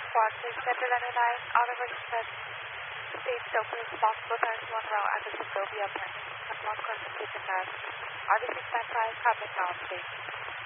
Barclays Center Runway 9, Oliver said stage to open as possible, turns one row at the Sokovia Park. Have one cross the station fast. RDC standby, coming down stage.